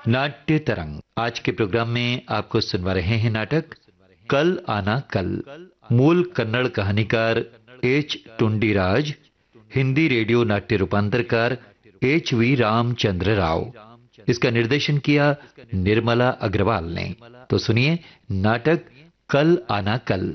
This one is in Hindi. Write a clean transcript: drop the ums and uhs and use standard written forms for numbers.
नाट्य तरंग। आज के प्रोग्राम में आपको सुनवा रहे हैं नाटक कल आना कल। मूल कन्नड़ कहानीकार एच टुंडीराज, हिंदी रेडियो नाट्य रूपांतरकार एच वी रामचंद्र राव। इसका निर्देशन किया निर्मला अग्रवाल ने। तो सुनिए नाटक कल आना कल।